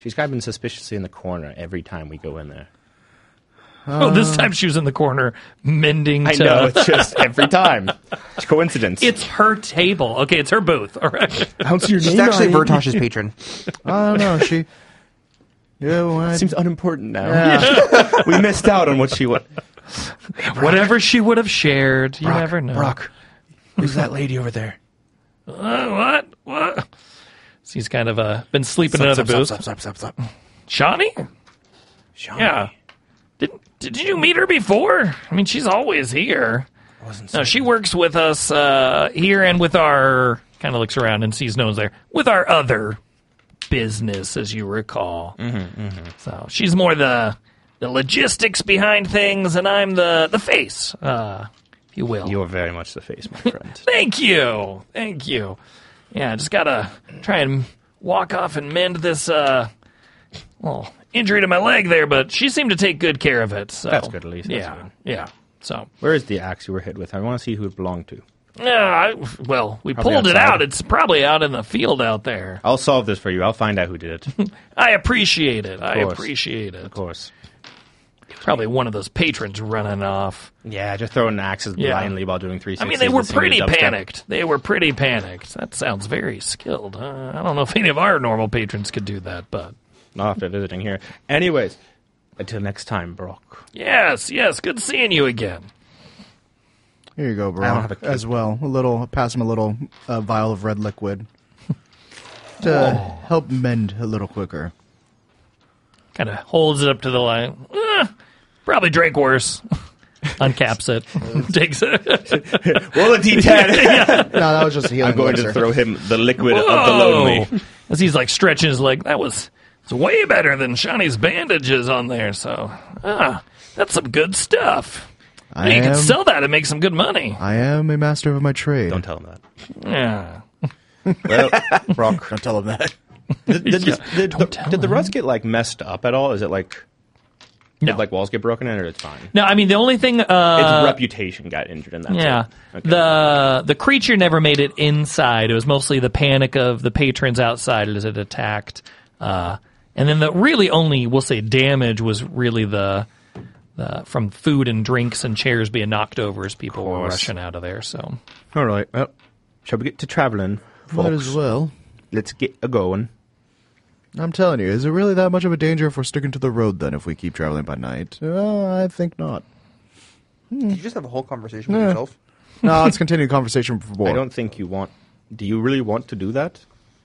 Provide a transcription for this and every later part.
She's kind of been suspiciously in the corner every time we go in there. This time she was in the corner mending. I know, it's just every time. It's coincidence. It's her table. Okay, it's her booth. All right. I don't see your She's name actually on it. Vertosh's patron. I don't know. She. Yeah, well, Seems unimportant now. Yeah. We missed out on what she would. Whatever she would have shared, you never know. Brock, who's that lady over there? What? So he's kind of been sleeping in another booth. Stop. Shawnee? Yeah. Did you meet her before? I mean, she's always here. No, she works with us here and with our... Kind of looks around and sees no one's there. With our other business, as you recall. So she's more the logistics behind things, and I'm the face, if you will. You're very much the face, my friend. Thank you. Yeah, I just gotta try and walk off and mend this, injury to my leg there, but she seemed to take good care of it. So. That's good, at least. That's Yeah, good. yeah. So, Where is the axe you were hit with? I want to see who it belonged to. we Probably pulled it outside. out. It's probably out in the field out there. I'll solve this for you. I'll find out who did it. I appreciate it. Of course. Probably one of those patrons running off. Yeah, just throwing axes blindly while doing 360s. I mean, they were listening to pretty dubstep. panicked. That sounds very skilled. I don't know if any of our normal patrons could do that, but... Not after visiting here. Anyways, until next time, Brock. Yes, good seeing you again. Here you go, I don't have bro. a kid. As well, pass him a little vial of red liquid to help mend a little quicker. Kind of holds it up to the light. Probably drank worse. Uncaps it. Takes it. Roll a d10. No, that was just a healing I'm going elixir. to throw him the liquid of the lonely. As he's like stretching his leg. It's way better than Shawnee's bandages on there. So, that's some good stuff. You can sell that and make some good money. I am a master of my trade. Don't tell him that. Yeah. Well, Brock, Don't tell him that. did the him. rust get like messed up at all? Is it like No. did like walls get broken in, or it's fine? No, I mean, the only thing... Its reputation got injured in that. Yeah. Okay. The creature never made it inside. It was mostly the panic of the patrons outside as it attacked. And then the really only, we'll say, damage was really the from food and drinks and chairs being knocked over as people were rushing out of there. So All right. Well, shall we get to traveling, folks? Might as well. Let's get a going. I'm telling you, is it really that much of a danger if we're sticking to the road then if we keep traveling by night? I think not. Did you just have a whole conversation with yourself? No, let's continue the conversation before. I don't think you want. Do you really want to do that?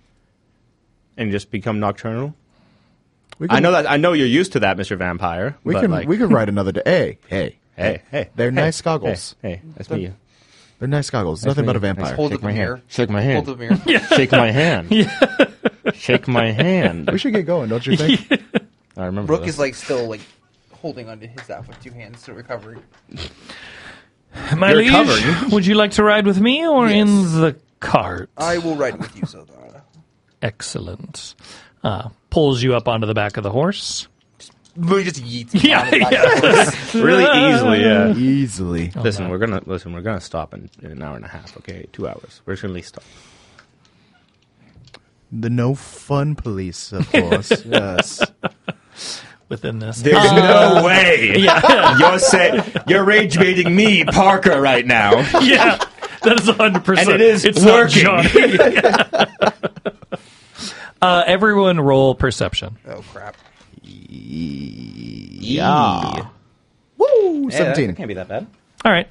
And just become nocturnal? We can, I know that. I know you're used to that, Mr. Vampire. we but can like, we can ride another day. Hey. Hey. They're nice goggles. Hey, that's me. They're nice goggles. Nothing but a vampire. Hold Shake up my the hand. mirror. Shake my hand. Hold the mirror. Shake my hand. Shake my hand. We should get going, don't you think? I remember. Brooke this. is like still like holding onto his staff with two hands, still recovering. my You're liege, recovering. would you like to ride with me or Yes. in the cart? I will ride with you, Sildara. Excellent. Pulls you up onto the back of the horse. Literally just yeets me Yeah, down the back of the horse. really easily. Yeah. Easily. Listen, we're gonna stop in an hour and a half. Okay, 2 hours. We're just gonna stop. The no fun police, of course. Yes. Within this. There's no way. You're rage baiting me, Parker, right now. Yeah, that is 100%. And it is it's not working. Johnny. Everyone roll perception. Oh crap. Yeah. Woo! 17. That can't be that bad. All right.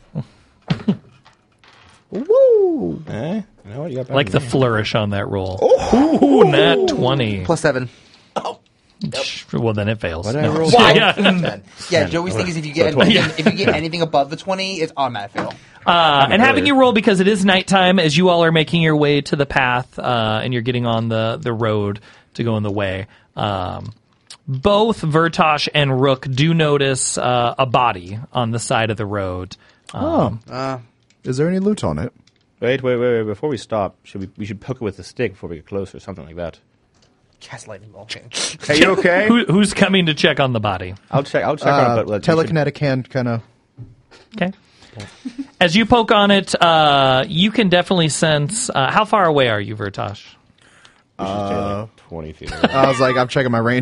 Woo! You know what? You got better Like the than me. flourish on that roll. Ooh, nat 20. +7. Well, then it fails. What I No. rolled? Yeah. Yeah, Joey's thing is if you get So 12. if you get anything above the 20, it's automatic fail. And having you roll because it is nighttime as you all are making your way to the path and you're getting on the road to go in the way. Both Vertosh and Rook do notice a body on the side of the road. Is there any loot on it? Wait. Before we stop, we should poke it with a stick before we get closer, something like that. Cast lightning bolt. Are you okay? Who's coming to check on the body? I'll check on it. But Telekinetic hand kind of... Okay. As you poke on it, you can definitely sense... how far away are you, Vertosh? 20 feet. I was like, I'm checking my range.